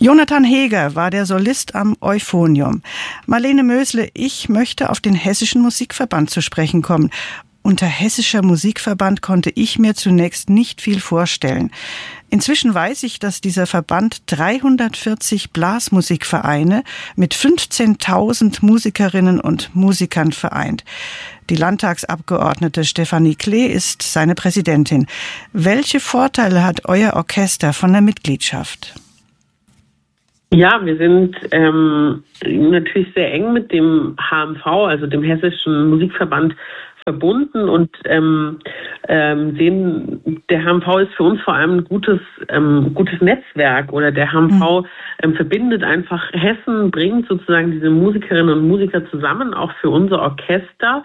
Jonathan Heger war der Solist am Euphonium. Marlene Mösle, ich möchte auf den Hessischen Musikverband zu sprechen kommen. Unter Hessischer Musikverband konnte ich mir zunächst nicht viel vorstellen. Inzwischen weiß ich, dass dieser Verband 340 Blasmusikvereine mit 15.000 Musikerinnen und Musikern vereint. Die Landtagsabgeordnete Stefanie Klee ist seine Präsidentin. Welche Vorteile hat euer Orchester von der Mitgliedschaft? Ja, wir sind natürlich sehr eng mit dem HMV, also dem Hessischen Musikverband, verbunden und sehen, der HMV ist für uns vor allem ein gutes Netzwerk, oder der HMV verbindet einfach Hessen, bringt sozusagen diese Musikerinnen und Musiker zusammen, auch für unser Orchester.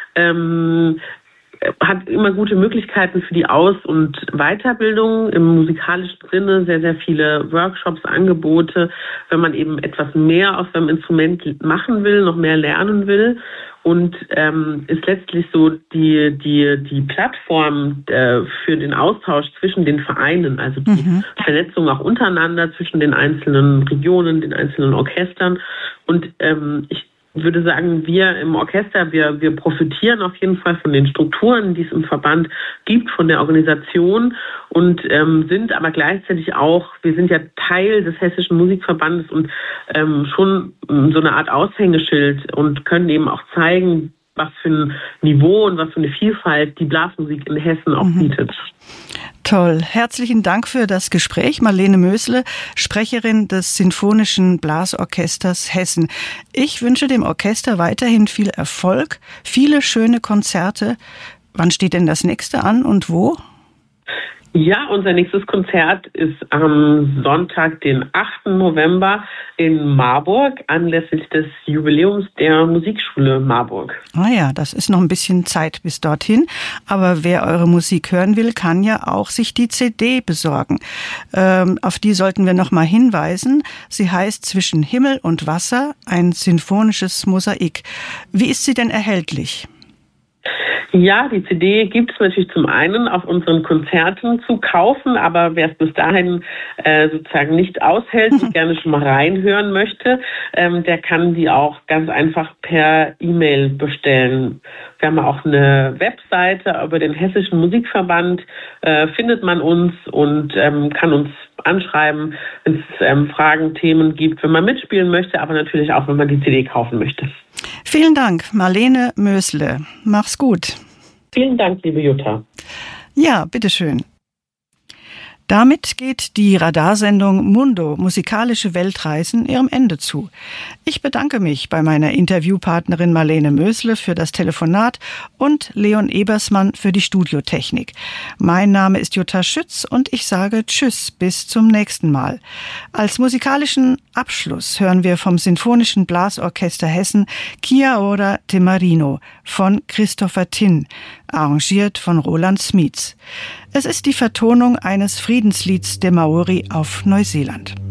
Hat immer gute Möglichkeiten für die Aus- und Weiterbildung im musikalischen Sinne, sehr, sehr viele Workshops, Angebote, wenn man eben etwas mehr aus seinem Instrument machen will, noch mehr lernen will. Und ist letztlich so die Plattform für den Austausch zwischen den Vereinen, also die Vernetzung auch untereinander zwischen den einzelnen Regionen, den einzelnen Orchestern. Und ich würde sagen, wir im Orchester, wir profitieren auf jeden Fall von den Strukturen, die es im Verband gibt, von der Organisation, und sind aber gleichzeitig auch, wir sind ja Teil des Hessischen Musikverbandes und schon so eine Art Aushängeschild und können eben auch zeigen, was für ein Niveau und was für eine Vielfalt die Blasmusik in Hessen auch bietet. Toll. Herzlichen Dank für das Gespräch. Marlene Mösle, Sprecherin des Sinfonischen Blasorchesters Hessen. Ich wünsche dem Orchester weiterhin viel Erfolg, viele schöne Konzerte. Wann steht denn das nächste an und wo? Ja, unser nächstes Konzert ist am Sonntag, den 8. November in Marburg, anlässlich des Jubiläums der Musikschule Marburg. Ah ja, das ist noch ein bisschen Zeit bis dorthin. Aber wer eure Musik hören will, kann ja auch sich die CD besorgen. Auf die sollten wir noch mal hinweisen. Sie heißt Zwischen Himmel und Wasser, ein sinfonisches Mosaik. Wie ist sie denn erhältlich? Ja, die CD gibt es natürlich zum einen auf unseren Konzerten zu kaufen, aber wer es bis dahin sozusagen nicht aushält und gerne schon mal reinhören möchte, der kann die auch ganz einfach per E-Mail bestellen. Wir haben auch eine Webseite über den Hessischen Musikverband, findet man uns und kann uns anschreiben, wenn es Fragen, Themen gibt, wenn man mitspielen möchte, aber natürlich auch, wenn man die CD kaufen möchte. Vielen Dank, Marlene Mösle. Mach's gut. Vielen Dank, liebe Jutta. Ja, bitteschön. Damit geht die Radarsendung Mundo, musikalische Weltreisen, ihrem Ende zu. Ich bedanke mich bei meiner Interviewpartnerin Marlene Mösle für das Telefonat und Leon Ebersmann für die Studiotechnik. Mein Name ist Jutta Schütz und ich sage Tschüss, bis zum nächsten Mal. Als musikalischen Abschluss hören wir vom Sinfonischen Blasorchester Hessen Chi ora te Marino von Christopher Tin, arrangiert von Roland Smeets. Es ist die Vertonung eines Friedenslieds der Maori auf Neuseeland.